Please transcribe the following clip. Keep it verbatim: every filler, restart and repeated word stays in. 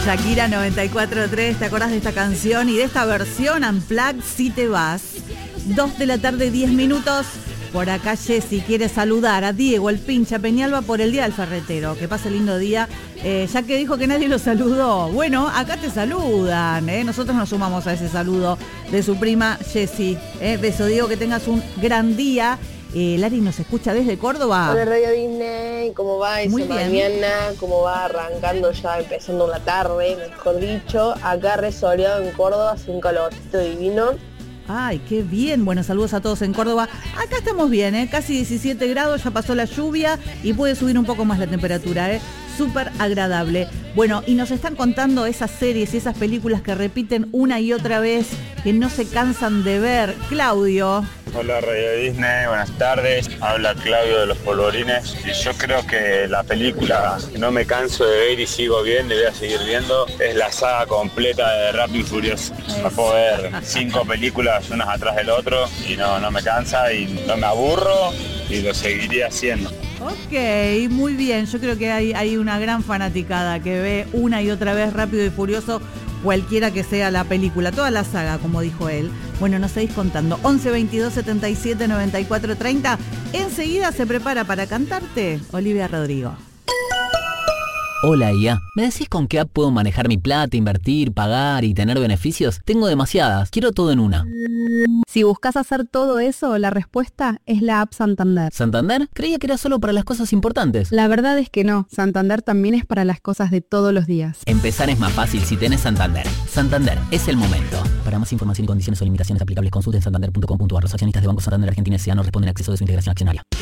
Shakira noventa y cuatro punto tres, ¿te acordás de esta canción y de esta versión Unplugged Si Te Vas? dos de la tarde, diez minutos. Por acá Jessy quiere saludar a Diego, el pincha Peñalba, por el Día del Ferretero. Que pase lindo día, eh, ya que dijo que nadie lo saludó. Bueno, acá te saludan, ¿eh? Nosotros nos sumamos a ese saludo de su prima Jessy. ¿eh? Beso, Diego, que tengas un gran día. Eh, Lari nos escucha desde Córdoba. Hola Radio Disney, ¿cómo va esa mañana? ¿Cómo va arrancando ya, empezando la tarde, mejor dicho? Acá re soleado en Córdoba, hace un calorcito divino. Ay, qué bien. Bueno, saludos a todos en Córdoba. Acá estamos bien, ¿eh? Casi diecisiete grados, ya pasó la lluvia y puede subir un poco más la temperatura, ¿eh? Súper agradable. Bueno, y nos están contando esas series y esas películas que repiten una y otra vez, que no se cansan de ver. Claudio. Hola Radio Disney, buenas tardes. Habla Claudio de Los Polvorines. Y yo creo que la película que no me canso de ver y sigo viendo y voy a seguir viendo es la saga completa de Rápido y Furioso. No puedo ver cinco películas unas atrás del otro y no, no me cansa y no me aburro y lo seguiría haciendo. Ok, muy bien. Yo creo que hay, hay una gran fanaticada que ve una y otra vez Rápido y Furioso, cualquiera que sea la película, toda la saga, como dijo él. Bueno, nos seguís contando. once veintidós setenta y siete noventa y cuatro treinta. Enseguida se prepara para cantarte Olivia Rodrigo. Hola I A, ¿me decís con qué app puedo manejar mi plata, invertir, pagar y tener beneficios? Tengo demasiadas, quiero todo en una. Si buscas hacer todo eso, la respuesta es la app Santander. ¿Santander? Creía que era solo para las cosas importantes. La verdad es que no, Santander también es para las cosas de todos los días. Empezar es más fácil si tenés Santander. Santander, es el momento. Para más información y condiciones o limitaciones aplicables, consulten santander punto com punto a r. Los accionistas de Banco Santander Argentina S A no responden a acceso de su integración accionaria.